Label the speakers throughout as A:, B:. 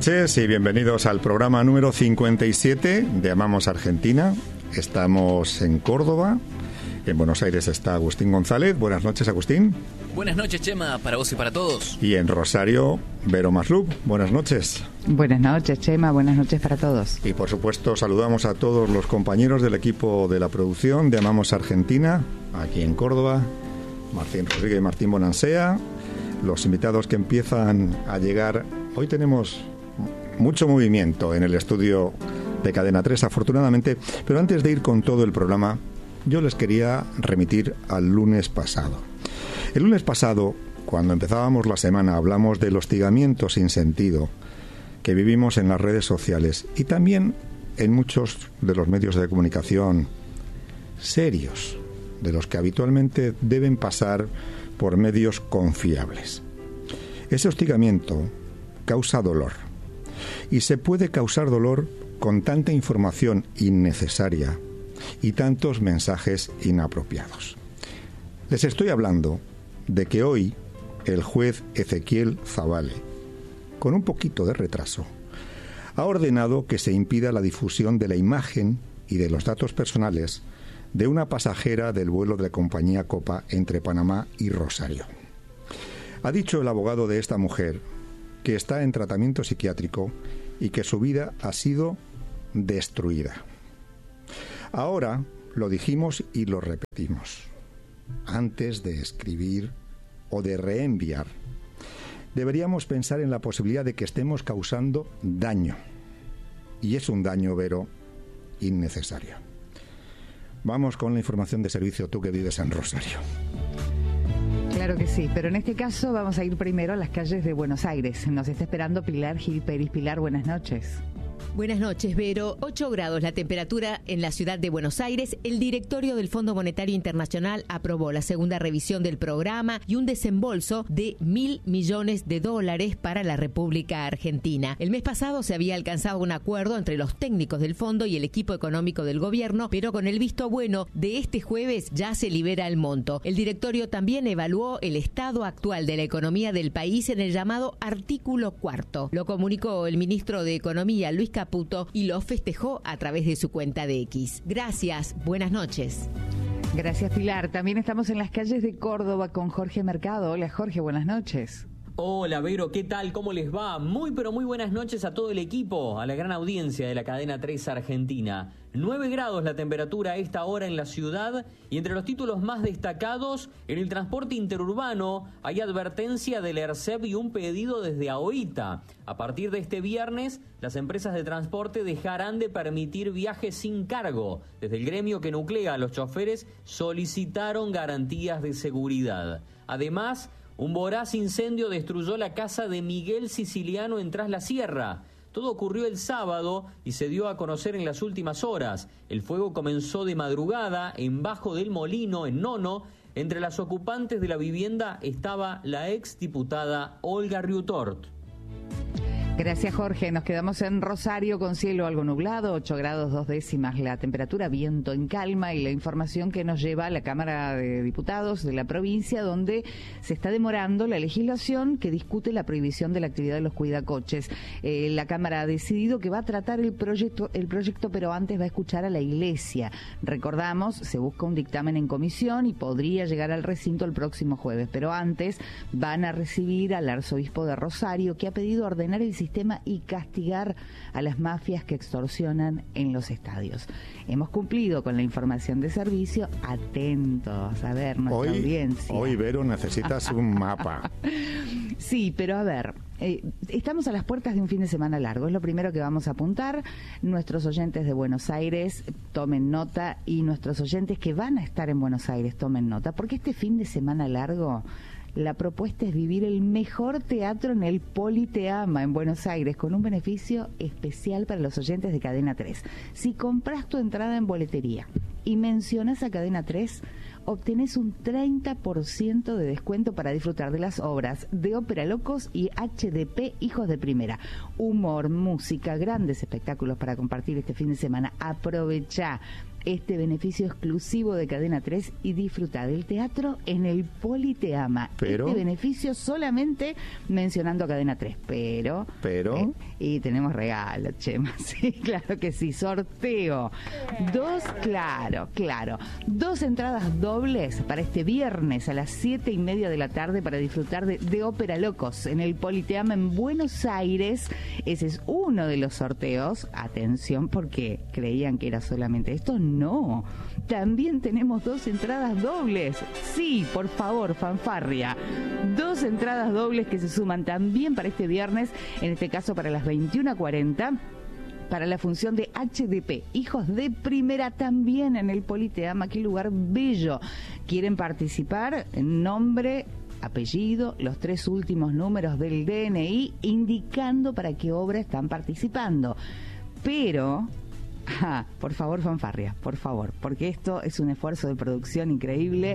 A: noches y bienvenidos al programa número 57 de Amamos Argentina. Estamos en Córdoba. En Buenos Aires está Agustín González. Buenas noches, Agustín.
B: Buenas noches, Chema, para vos y para todos.
A: Y en Rosario, Vero Maslub. Buenas noches.
C: Buenas noches, Chema. Buenas noches para todos.
A: Y por supuesto, saludamos a todos los compañeros del equipo de la producción de Amamos Argentina, aquí en Córdoba. Martín Rodríguez y Martín Bonansea. Los invitados que empiezan a llegar. Hoy tenemos mucho movimiento en el estudio de Cadena 3, afortunadamente. Pero antes de ir con todo el programa, yo les quería remitir al lunes pasado. El lunes pasado, cuando empezábamos la semana, hablamos del hostigamiento sin sentido que vivimos en las redes sociales y también en muchos de los medios de comunicación serios, de los que habitualmente deben pasar por medios confiables. Ese hostigamiento causa dolor, y se puede causar dolor con tanta información innecesaria y tantos mensajes inapropiados. Les estoy hablando de que hoy el juez Ezequiel Zabale, con un poquito de retraso, ha ordenado que se impida la difusión de la imagen y de los datos personales de una pasajera del vuelo de la compañía Copa entre Panamá y Rosario. Ha dicho el abogado de esta mujer que está en tratamiento psiquiátrico y que su vida ha sido destruida. Ahora lo dijimos y lo repetimos. Antes de escribir o de reenviar, deberíamos pensar en la posibilidad de que estemos causando daño. Y es un daño, Vero, innecesario. Vamos con la información de servicio, tú que vives en Rosario.
C: Claro que sí, pero en este caso vamos a ir primero a las calles de Buenos Aires. Nos está esperando Pilar Gil Peris. Pilar, buenas noches.
D: Buenas noches, Vero. 8 grados la temperatura en la ciudad de Buenos Aires. El directorio del Fondo Monetario Internacional aprobó la segunda revisión del programa y un desembolso de $1.000 millones para la República Argentina. El mes pasado se había alcanzado un acuerdo entre los técnicos del fondo y el equipo económico del gobierno, pero con el visto bueno de este jueves ya se libera el monto. El directorio también evaluó el estado actual de la economía del país en el llamado artículo 4. Lo comunicó el ministro de Economía, Luis Caputo, y lo festejó a través de su cuenta de X. Gracias, buenas noches.
C: Gracias, Pilar. También estamos en las calles de Córdoba con Jorge Mercado. Hola, Jorge, buenas noches.
E: Hola, Vero, ¿qué tal? ¿Cómo les va? Muy, pero muy buenas noches a todo el equipo, a la gran audiencia de la Cadena 3 Argentina. 9 grados la temperatura a esta hora en la ciudad y entre los títulos más destacados, en el transporte interurbano hay advertencia del ERCEP y un pedido desde AOITA. A partir de este viernes, las empresas de transporte dejarán de permitir viajes sin cargo. Desde el gremio que nuclea a los choferes solicitaron garantías de seguridad. Además, un voraz incendio destruyó la casa de Miguel Siciliano en Tras la Sierra. Todo ocurrió el sábado y se dio a conocer en las últimas horas. El fuego comenzó de madrugada en Bajo del Molino, en Nono. Entre las ocupantes de la vivienda estaba la exdiputada Olga Riutort.
C: Gracias, Jorge. Nos quedamos en Rosario con cielo algo nublado, 8 grados 2 décimas la temperatura, viento en calma, y la información que nos lleva a la Cámara de Diputados de la provincia, donde se está demorando la legislación que discute la prohibición de la actividad de los cuidacoches. La Cámara ha decidido que va a tratar el proyecto, pero antes va a escuchar a la Iglesia. Recordamos, se busca un dictamen en comisión y podría llegar al recinto el próximo jueves, pero antes van a recibir al arzobispo de Rosario, que ha pedido ordenar el sistema y castigar a las mafias que extorsionan en los estadios. Hemos cumplido con la información de servicio. Atentos a ver nuestra audiencia.
A: Hoy, Vero, necesitas un mapa.
C: Sí, pero a ver, estamos a las puertas de un fin de semana largo. Es lo primero que vamos a apuntar. Nuestros oyentes de Buenos Aires tomen nota, y nuestros oyentes que van a estar en Buenos Aires tomen nota, porque este fin de semana largo la propuesta es vivir el mejor teatro en el Politeama en Buenos Aires, con un beneficio especial para los oyentes de Cadena 3. Si compras tu entrada en boletería y mencionas a Cadena 3, obtenés un 30% de descuento para disfrutar de las obras de Ópera Locos y HDP Hijos de Primera. Humor, música, grandes espectáculos para compartir este fin de semana. Aprovecha. este beneficio exclusivo de Cadena 3 y disfrutar del teatro en el Politeama.
A: Pero
C: este beneficio solamente mencionando a Cadena 3, pero y tenemos regalo, Chema. Sí, claro que sí, sorteo. Dos entradas dobles para este viernes a las 7:30 de la tarde para disfrutar de Ópera Locos en el Politeama en Buenos Aires. Ese es uno de los sorteos. Atención, porque creían que era solamente esto. No, también tenemos 2 entradas dobles. Sí, por favor, fanfarria. 2 entradas dobles que se suman también para este viernes, en este caso para las 21:40. Para la función de HDP, Hijos de Primera, también en el Politeama. Qué lugar bello. ¿Quieren participar? Nombre, apellido, los 3 últimos números del DNI, indicando para qué obra están participando. Pero, por favor, fanfarria, por favor, porque esto es un esfuerzo de producción increíble.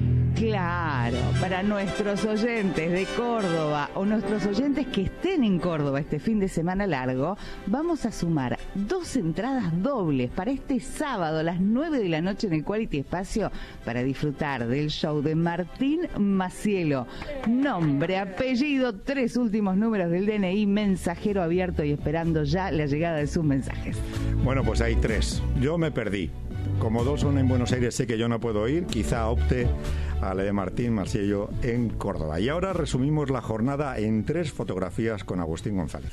C: Claro, para nuestros oyentes de Córdoba o nuestros oyentes que estén en Córdoba este fin de semana largo, vamos a sumar 2 entradas dobles para este sábado a las 9 de la noche en el Quality Espacio para disfrutar del show de Martín Macielo. Nombre, apellido, 3 últimos números del DNI, mensajero abierto y esperando ya la llegada de sus mensajes.
A: Bueno, pues hay 3. Yo me perdí. Como 2 son en Buenos Aires, sé que yo no puedo ir. Quizá opte a la de Martín Maciello en Córdoba. Y ahora resumimos la jornada en 3 fotografías con Agustín González.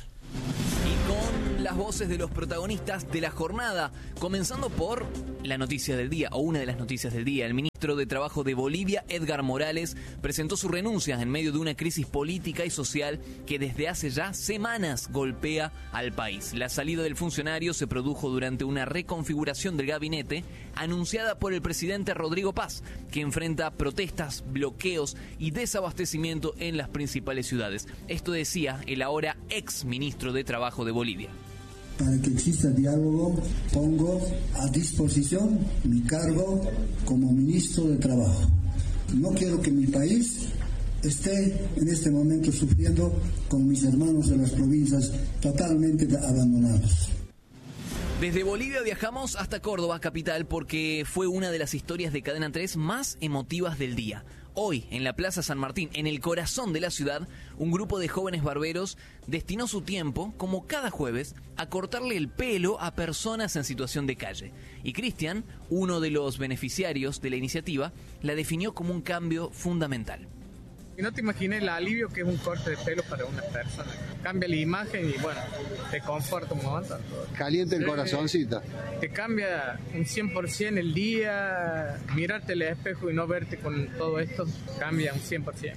B: Y con las voces de los protagonistas de la jornada, comenzando por la noticia del día, o una de las noticias del día. El ministro de Trabajo de Bolivia, Edgar Morales, presentó su renuncia en medio de una crisis política y social que desde hace ya semanas golpea al país. La salida del funcionario se produjo durante una reconfiguración del gabinete anunciada por el presidente Rodrigo Paz, que enfrenta protestas, bloqueos y desabastecimiento en las principales ciudades. Esto decía el ahora ex ministro de Trabajo de Bolivia.
F: Para que exista diálogo, pongo a disposición mi cargo como ministro de Trabajo. No quiero que mi país esté en este momento sufriendo con mis hermanos de las provincias totalmente abandonados.
B: Desde Bolivia viajamos hasta Córdoba, capital, porque fue una de las historias de Cadena 3 más emotivas del día. Hoy, en la Plaza San Martín, en el corazón de la ciudad, un grupo de jóvenes barberos destinó su tiempo, como cada jueves, a cortarle el pelo a personas en situación de calle. Y Cristian, uno de los beneficiarios de la iniciativa, la definió como un cambio fundamental.
G: Y no te imaginas el alivio que es un corte de pelo para una persona. Cambia la imagen y bueno, te conforta un montón.
H: Caliente el corazoncito.
G: Te cambia un 100% el día, mirarte al espejo y no verte con todo esto, cambia un 100%.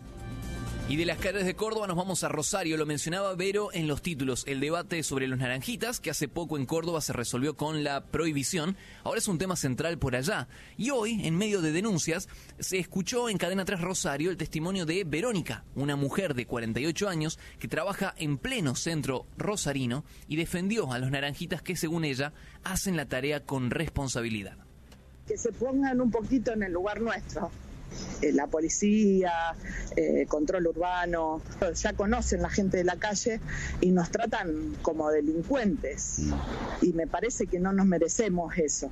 B: Y de las calles de Córdoba nos vamos a Rosario. Lo mencionaba Vero en los títulos. El debate sobre los naranjitas, que hace poco en Córdoba se resolvió con la prohibición, ahora es un tema central por allá. Y hoy, en medio de denuncias, se escuchó en Cadena 3 Rosario el testimonio de Verónica, una mujer de 48 años que trabaja en pleno centro rosarino y defendió a los naranjitas que, según ella, hacen la tarea con responsabilidad.
I: Que se pongan un poquito en el lugar nuestro. La policía, control urbano, ya conocen la gente de la calle y nos tratan como delincuentes. Y me parece que no nos merecemos eso.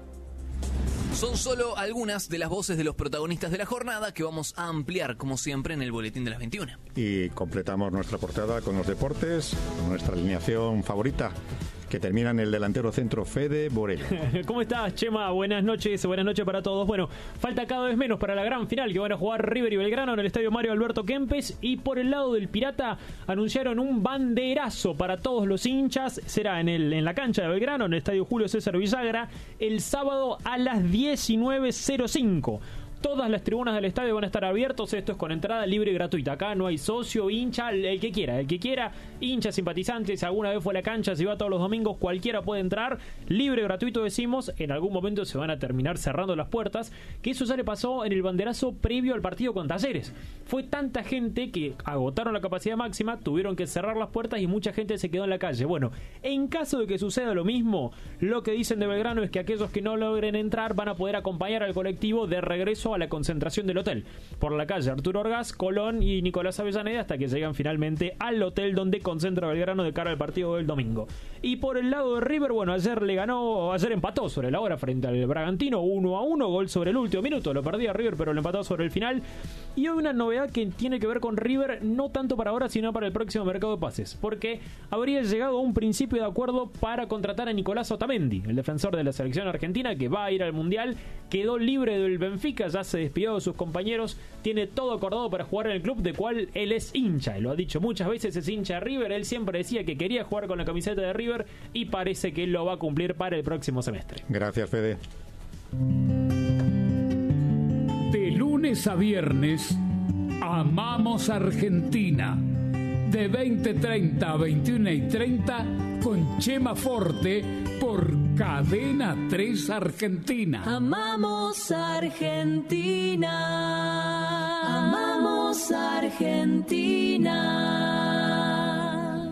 B: Son solo algunas de las voces de los protagonistas de la jornada que vamos a ampliar, como siempre, en el Boletín de las 21.
A: Y completamos nuestra portada con los deportes, nuestra alineación favorita, que termina en el delantero centro Fede Borel.
J: ¿Cómo estás, Chema? Buenas noches para todos. Bueno, falta cada vez menos para la gran final que van a jugar River y Belgrano en el estadio Mario Alberto Kempes, y por el lado del Pirata anunciaron un banderazo para todos los hinchas. Será en la cancha de Belgrano, en el estadio Julio César Villagra, el sábado a las 19:05. Todas las tribunas del estadio van a estar abiertos. Esto es con entrada libre y gratuita. Acá no hay socio, hincha, el que quiera, hincha, simpatizante, si alguna vez fue a la cancha, si va todos los domingos, cualquiera puede entrar. Libre, gratuito, decimos. En algún momento se van a terminar cerrando las puertas, que eso ya le pasó en el banderazo previo al partido con Talleres. Fue tanta gente que agotaron la capacidad máxima, tuvieron que cerrar las puertas y mucha gente se quedó en la calle. Bueno, en caso de que suceda lo mismo, lo que dicen de Belgrano es que aquellos que no logren entrar van a poder acompañar al colectivo de regreso a la concentración del hotel, por la calle Arturo Orgaz, Colón y Nicolás Avellaneda, hasta que llegan finalmente al hotel donde concentra Belgrano de cara al partido del domingo. Y por el lado de River, bueno, ayer empató sobre la hora frente al Bragantino, 1-1, gol sobre el último minuto, lo perdía River, pero lo empató sobre el final. Y hoy una novedad que tiene que ver con River, no tanto para ahora, sino para el próximo mercado de pases, porque habría llegado a un principio de acuerdo para contratar a Nicolás Otamendi, el defensor de la selección argentina que va a ir al Mundial. Quedó libre del Benfica, ya se despidió de sus compañeros, tiene todo acordado para jugar en el club de cual él es hincha, y lo ha dicho muchas veces, es hincha de River. Él siempre decía que quería jugar con la camiseta de River y parece que él lo va a cumplir para el próximo semestre.
A: Gracias, Fede.
K: De lunes a viernes, Amamos Argentina. De 20:30 a 21:30 con Chema Forte por Cadena 3 Argentina.
L: Amamos Argentina. Amamos Argentina.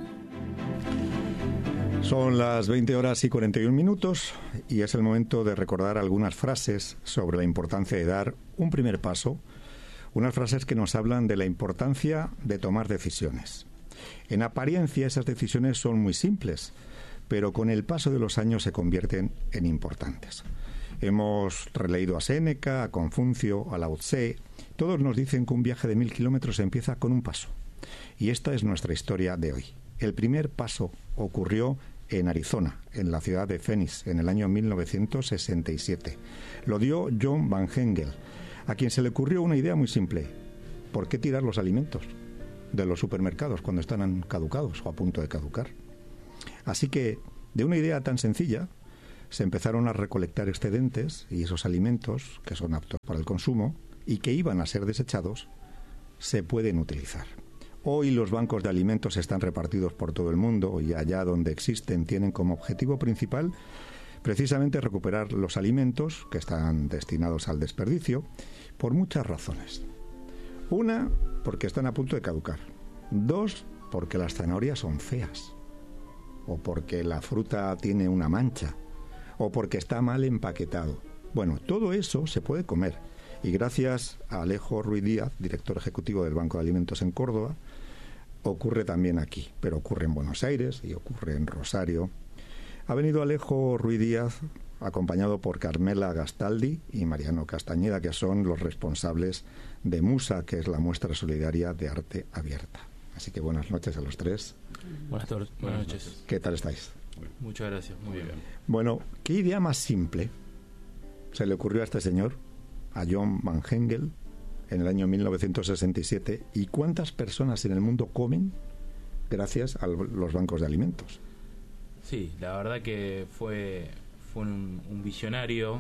A: Son las 20:41 y es el momento de recordar algunas frases sobre la importancia de dar un primer paso. Unas frases que nos hablan de la importancia de tomar decisiones. En apariencia esas decisiones son muy simples, pero con el paso de los años se convierten en importantes. Hemos releído a Séneca, a Confucio, a Lao Tse. Todos nos dicen que un viaje de 1000 kilómetros empieza con un paso. Y esta es nuestra historia de hoy. El primer paso ocurrió en Arizona, en la ciudad de Phoenix, en el año 1967. Lo dio John Van Hengel, a quien se le ocurrió una idea muy simple. ¿Por qué tirar los alimentos de los supermercados cuando están caducados o a punto de caducar? Así que, de una idea tan sencilla, se empezaron a recolectar excedentes y esos alimentos, que son aptos para el consumo y que iban a ser desechados, se pueden utilizar. Hoy los bancos de alimentos están repartidos por todo el mundo y allá donde existen tienen como objetivo principal precisamente recuperar los alimentos que están destinados al desperdicio por muchas razones. Una, porque están a punto de caducar. Dos, porque las zanahorias son feas. O porque la fruta tiene una mancha. O porque está mal empaquetado. Bueno, todo eso se puede comer. Y gracias a Alejo Ruiz Díaz, director ejecutivo del Banco de Alimentos en Córdoba, ocurre también aquí. Pero ocurre en Buenos Aires y ocurre en Rosario. Ha venido Alejo Ruiz Díaz acompañado por Carmela Gastaldi y Mariano Castañeda, que son los responsables de MUSA, que es la muestra solidaria de arte abierta. Así que buenas noches a los tres.
M: Buenas noches.
A: ¿Qué tal estáis?
M: Muchas gracias, muy bien.
A: Bueno, ¿qué idea más simple se le ocurrió a este señor, a John Van Hengel, en el año 1967? ¿Y cuántas personas en el mundo comen gracias a los bancos de alimentos?
M: Sí, la verdad que fue un visionario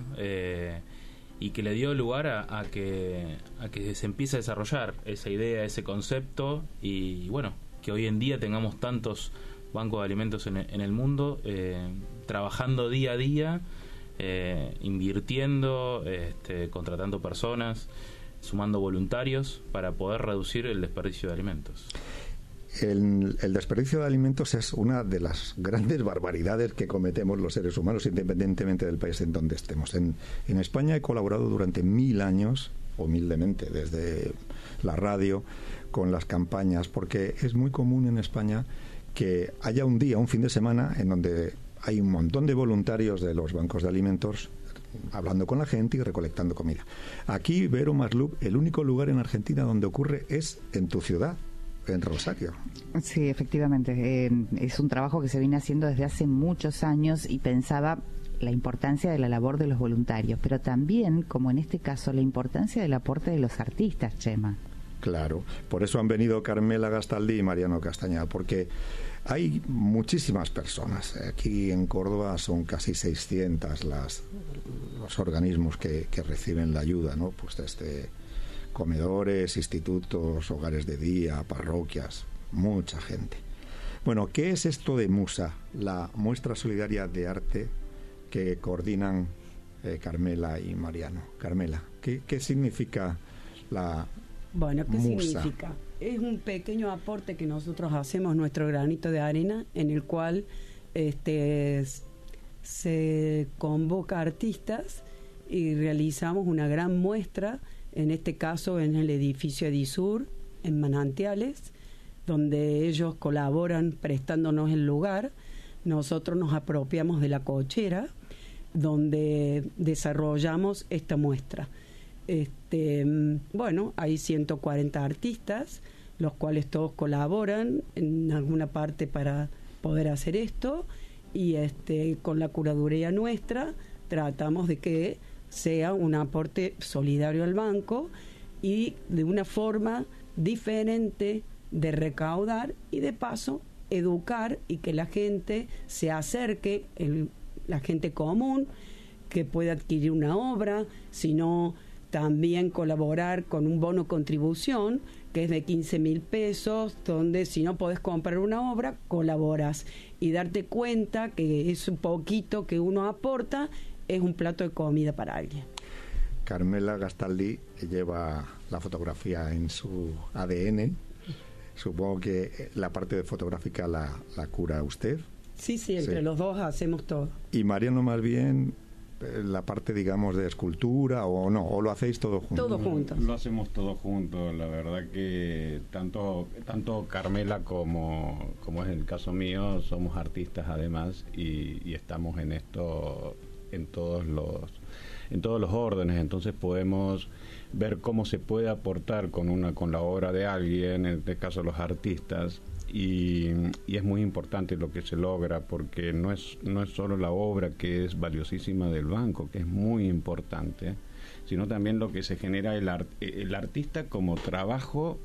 M: y que le dio lugar a que se empiece a desarrollar esa idea, ese concepto, y bueno, que hoy en día tengamos tantos bancos de alimentos en el mundo, trabajando día a día, invirtiendo, contratando personas, sumando voluntarios para poder reducir el desperdicio de alimentos.
A: El desperdicio de alimentos es una de las grandes barbaridades que cometemos los seres humanos, independientemente del país en donde estemos. En España he colaborado durante 1000 años, humildemente, desde la radio, con las campañas, porque es muy común en España que haya un día, un fin de semana, en donde hay un montón de voluntarios de los bancos de alimentos hablando con la gente y recolectando comida. Aquí, Vero Maslup, el único lugar en Argentina donde ocurre es en tu ciudad, en Rosario.
C: Sí, efectivamente. Es un trabajo que se viene haciendo desde hace muchos años y pensaba la importancia de la labor de los voluntarios, pero también, como en este caso, la importancia del aporte de los artistas, Chema.
A: Claro, por eso han venido Carmela Gastaldi y Mariano Castañeda, porque hay muchísimas personas. Aquí en Córdoba son casi 600 los organismos que reciben la ayuda, ¿no? Pues desde comedores, institutos, hogares de día, parroquias, mucha gente. Bueno, ¿qué es esto de MUSA, la muestra solidaria de arte que coordinan Carmela y Mariano? Carmela, ¿qué significa la
N: Bueno, ¿qué
A: MUSA?
N: significa? Es un pequeño aporte que nosotros hacemos, nuestro granito de arena, en el cual se convoca artistas y realizamos una gran muestra, en este caso en el edificio Edisur, en Manantiales, donde ellos colaboran prestándonos el lugar. Nosotros nos apropiamos de la cochera, donde desarrollamos esta muestra. Bueno, hay 140 artistas, los cuales todos colaboran en alguna parte para poder hacer esto, y con la curaduría nuestra tratamos de que sea un aporte solidario al banco y de una forma diferente de recaudar y de paso educar y que la gente se acerque, la gente común que pueda adquirir una obra, sino también colaborar con un bono contribución que es de 15.000 pesos, donde si no podés comprar una obra, colaboras y darte cuenta que es un poquito que uno aporta, es un plato de comida para alguien.
A: Carmela Gastaldi lleva la fotografía en su ADN. Supongo que la parte de fotográfica la cura usted.
N: Sí, entre los dos hacemos todo.
A: Y Mariano, más bien, la parte, digamos, de escultura, o no, o lo hacéis todo juntos.
N: Todo juntos.
O: Lo hacemos todo juntos. La verdad que tanto Carmela como es el caso mío, somos artistas además, y estamos en esto en todos los órdenes. Entonces podemos ver cómo se puede aportar con la obra de alguien, en este caso los artistas, y es muy importante lo que se logra, porque no es solo la obra que es valiosísima del banco, que es muy importante, sino también lo que se genera el artista como trabajo.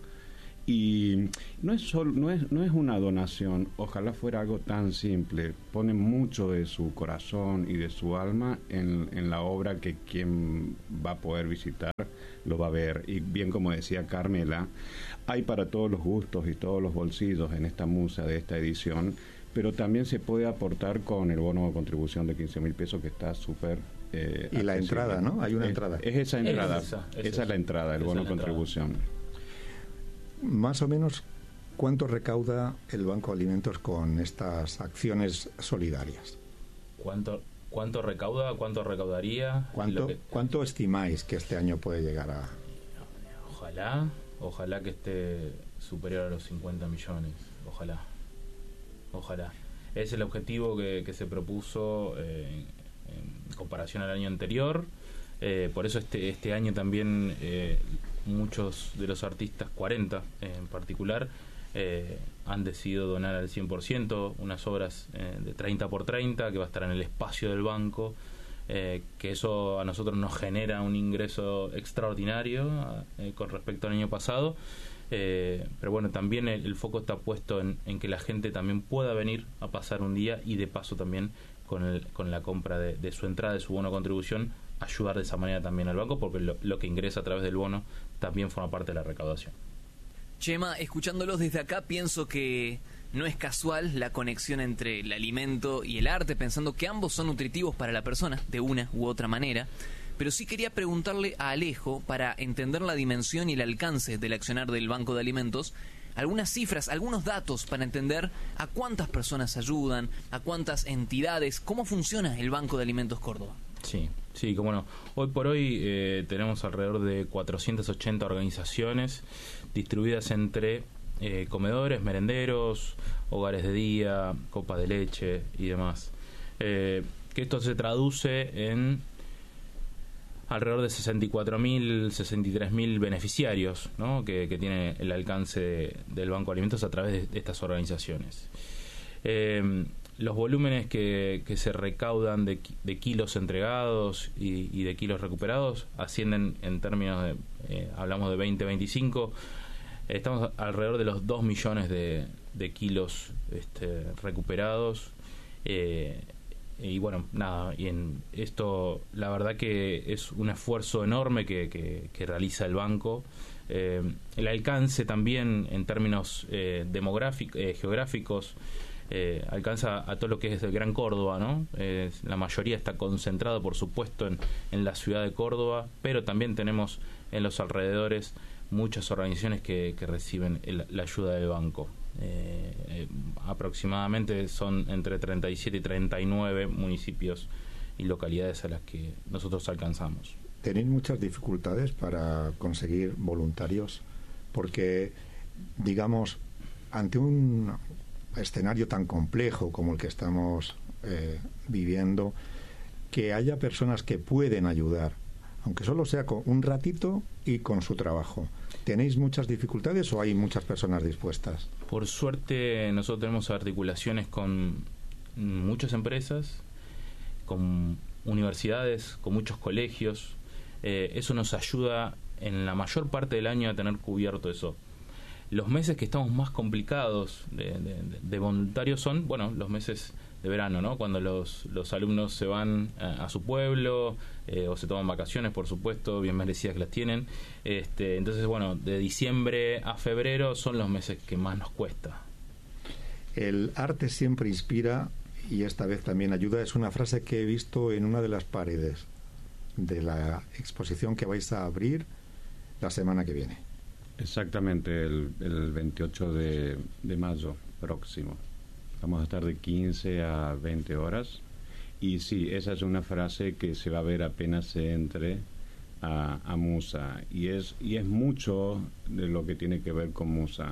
O: Y no es una donación, ojalá fuera algo tan simple. Pone mucho de su corazón y de su alma en la obra, que quien va a poder visitar lo va a ver. Y bien, como decía Carmela, hay para todos los gustos y todos los bolsillos en esta musa de esta edición, pero también se puede aportar con el bono de contribución de 15.000 pesos, que está súper
A: y la entrada, ¿no? Hay una entrada.
O: Es esa entrada, esa es la entrada, el bono de contribución.
A: Más o menos, ¿cuánto recauda el Banco de Alimentos con estas acciones solidarias?
M: ¿Cuánto recauda? ¿Cuánto recaudaría?
A: ¿Cuánto estimáis que este año puede llegar a...?
M: Ojalá que esté superior a los 50 millones. Ojalá. Es el objetivo que se propuso en comparación al año anterior. Por eso este año también... muchos de los artistas, 40 en particular, han decidido donar al 100% unas obras de 30 por 30 que va a estar en el espacio del banco, que eso a nosotros nos genera un ingreso extraordinario con respecto al año pasado, pero bueno, también el foco está puesto en que la gente también pueda venir a pasar un día, y de paso también con la compra de su entrada, de su bono de contribución, ayudar de esa manera también al banco, porque lo que ingresa a través del bono también forma parte de la recaudación.
B: Chema, escuchándolos desde acá, pienso que no es casual la conexión entre el alimento y el arte, pensando que ambos son nutritivos para la persona, de una u otra manera. Pero sí quería preguntarle a Alejo, para entender la dimensión y el alcance del accionar del Banco de Alimentos, algunas cifras, algunos datos para entender a cuántas personas ayudan, a cuántas entidades, cómo funciona el Banco de Alimentos Córdoba.
M: Sí, cómo no. Hoy por hoy tenemos alrededor de 480 organizaciones distribuidas entre comedores, merenderos, hogares de día, copas de leche y demás. Que esto se traduce en alrededor de 64.000, 63.000 beneficiarios, ¿no? que tiene el alcance del Banco de Alimentos a través de estas organizaciones. Los volúmenes que se recaudan de kilos entregados y de kilos recuperados ascienden, en términos de, hablamos de 2025, estamos alrededor de los 2 millones de kilos recuperados. Y bueno, nada, y en esto la verdad que es un esfuerzo enorme que realiza el banco. El alcance también en términos geográficos, alcanza a todo lo que es el Gran Córdoba, ¿no? La mayoría está concentrado, por supuesto, en la ciudad de Córdoba, pero también tenemos en los alrededores muchas organizaciones que reciben la ayuda del banco. Aproximadamente son entre 37 y 39 municipios localidades a las que nosotros alcanzamos.
A: ¿Tenéis muchas dificultades para conseguir voluntarios? Porque, digamos, ante un escenario tan complejo como el que estamos viviendo, que haya personas que pueden ayudar, aunque solo sea con un ratito y con su trabajo. ¿Tenéis muchas dificultades o hay muchas personas dispuestas?
M: Por suerte nosotros tenemos articulaciones con muchas empresas, con universidades, con muchos colegios. Eso nos ayuda en la mayor parte del año a tener cubierto eso. Los meses que estamos más complicados de voluntarios son, bueno, los meses de verano, ¿no? Cuando los alumnos se van a su pueblo o se toman vacaciones, por supuesto, bien merecidas que las tienen. Entonces, bueno, de diciembre a febrero son los meses que más nos cuesta.
A: El arte siempre inspira y esta vez también ayuda. Es una frase que he visto en una de las paredes de la exposición que vais a abrir la semana que viene.
O: Exactamente, el 28 de mayo próximo. Vamos a estar de 15 a 20 horas. Y sí, esa es una frase que se va a ver apenas se entre a Musa. Y es mucho de lo que tiene que ver con Musa.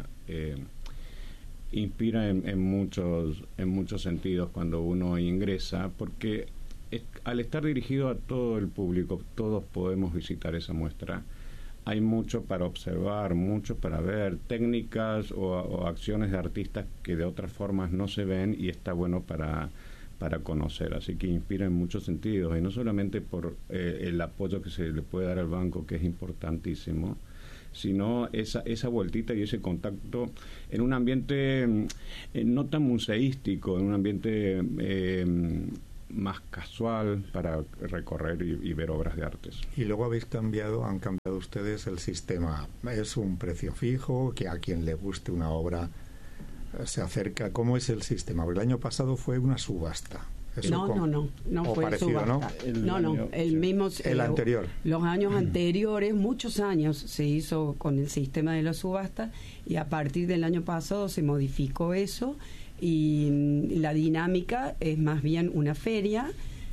O: Inspira en muchos sentidos cuando uno ingresa, porque al estar dirigido a todo el público, todos podemos visitar esa muestra. Hay mucho para observar, mucho para ver, técnicas o acciones de artistas que de otras formas no se ven y está bueno para conocer. Así que inspira en muchos sentidos, y no solamente por el apoyo que se le puede dar al banco, que es importantísimo, sino esa vueltita y ese contacto en un ambiente no tan museístico, en un ambiente más casual para recorrer y ver obras de artes.
A: Y luego han cambiado ustedes el sistema. Es un precio fijo, que a quien le guste una obra se acerca. ¿Cómo es el sistema? Porque el año pasado fue una subasta.
N: No fue
A: parecido,
N: subasta. El anterior. Los años anteriores, muchos años se hizo con el sistema de la subasta, y a partir del año pasado se modificó eso, y la dinámica es más bien una feria.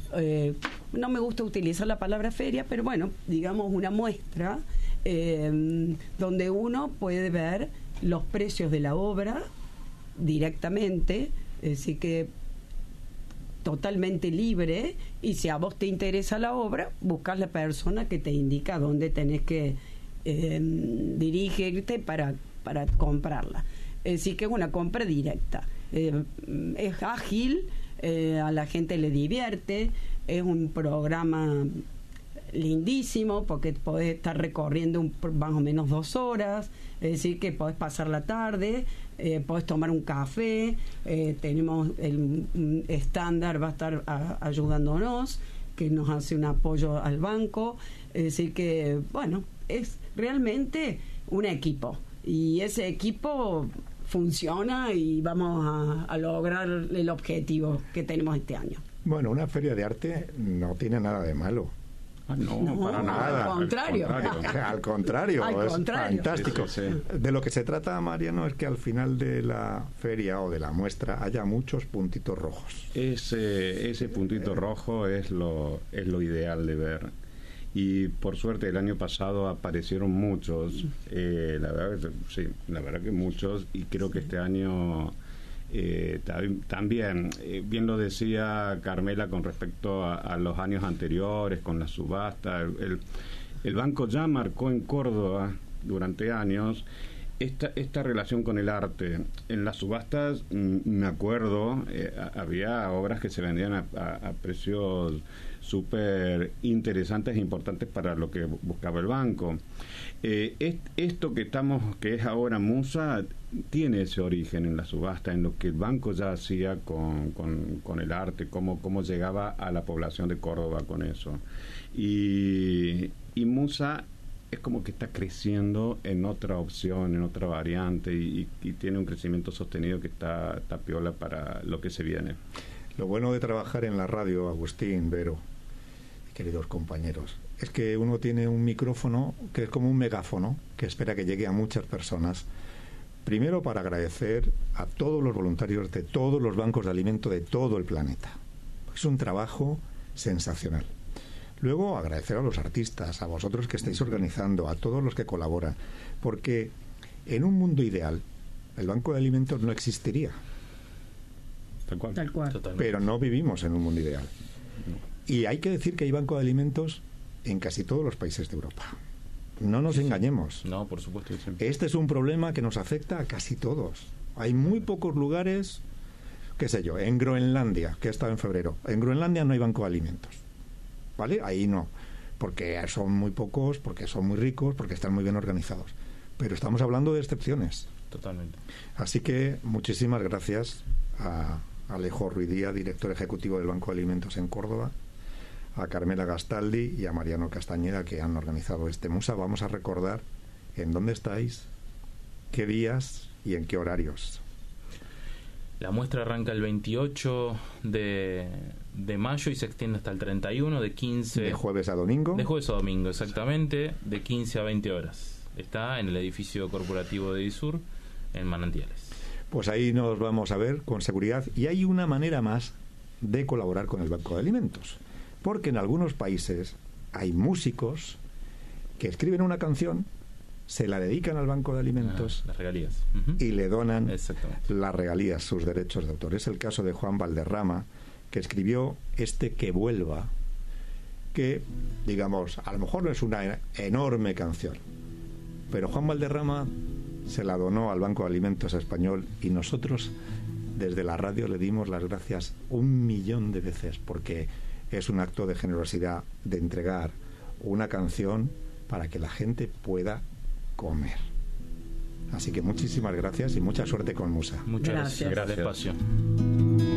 N: No me gusta utilizar la palabra feria, pero bueno, digamos una muestra donde uno puede ver los precios de la obra directamente, así que totalmente libre, y si a vos te interesa la obra, buscas la persona que te indica dónde tenés que dirigirte para comprarla. Así que es una compra directa. Es ágil, a la gente le divierte, es un programa lindísimo porque podés estar recorriendo más o menos 2 horas, es decir que podés pasar la tarde, podés tomar un café, tenemos el estándar, va a estar ayudándonos, que nos hace un apoyo al banco, es decir que, bueno, es realmente un equipo, y ese equipo funciona y vamos a lograr el objetivo que tenemos este año.
A: Bueno, una feria de arte no tiene nada de malo.
O: No, para nada.
N: Al contrario.
A: Al contrario, es fantástico. Sí. De lo que se trata, Mariano, es que al final de la feria o de la muestra haya muchos puntitos rojos.
O: Ese puntito rojo es lo ideal de ver. Y por suerte el año pasado aparecieron muchos, la verdad que muchos, y creo que este año también, bien lo decía Carmela con respecto a los años anteriores, con la subasta, el banco ya marcó en Córdoba durante años esta relación con el arte. En las subastas, me acuerdo, había obras que se vendían a precios súper interesantes e importantes para lo que buscaba el banco. Esto que es ahora Musa, tiene ese origen en la subasta, en lo que el banco ya hacía con el arte, cómo llegaba a la población de Córdoba con eso. Y Musa es como que está creciendo en otra opción, en otra variante, y tiene un crecimiento sostenido que está piola para lo que se viene.
A: Lo bueno de trabajar en la radio, Agustín, Vero, queridos compañeros, es que uno tiene un micrófono que es como un megáfono que espera que llegue a muchas personas. Primero, para agradecer a todos los voluntarios de todos los bancos de alimento de todo el planeta. Es un trabajo sensacional. Luego, agradecer a los artistas, a vosotros que estáis organizando, a todos los que colaboran, porque en un mundo ideal el Banco de Alimentos no existiría.
N: Tal cual.
A: Pero no vivimos en un mundo ideal. Y hay que decir que hay Banco de Alimentos en casi todos los países de Europa. No nos engañemos.
M: No, por supuesto.
A: Este es un problema que nos afecta a casi todos. Hay muy pocos lugares, qué sé yo, en Groenlandia, que he estado en febrero. En Groenlandia no hay Banco de Alimentos. ¿Vale? Ahí no. Porque son muy pocos, porque son muy ricos, porque están muy bien organizados. Pero estamos hablando de excepciones.
M: Totalmente.
A: Así que muchísimas gracias a Alejo Ruidía, director ejecutivo del Banco de Alimentos en Córdoba, a Carmela Gastaldi y a Mariano Castañeda, que han organizado este Musa. Vamos a recordar en dónde estáis, qué días y en qué horarios.
M: La muestra arranca el 28 de mayo y se extiende hasta el 31, de 15...
A: ¿De jueves a domingo?
M: De jueves a domingo, exactamente, de 15 a 20 horas. Está en el edificio corporativo de Edisur, en Manantiales.
A: Pues ahí nos vamos a ver con seguridad. Y hay una manera más de colaborar con el Banco de Alimentos. Porque en algunos países hay músicos que escriben una canción, se la dedican al Banco de Alimentos,
M: las regalías,
A: y le donan las regalías, sus derechos de autor. Es el caso de Juan Valderrama, que escribió Que vuelva, que, digamos, a lo mejor no es una enorme canción, pero Juan Valderrama se la donó al Banco de Alimentos español y nosotros desde la radio le dimos las gracias 1.000.000 de veces, porque es un acto de generosidad de entregar una canción para que la gente pueda comer. Así que muchísimas gracias y mucha suerte con Musa.
M: Muchas gracias. Gracias. Espacio.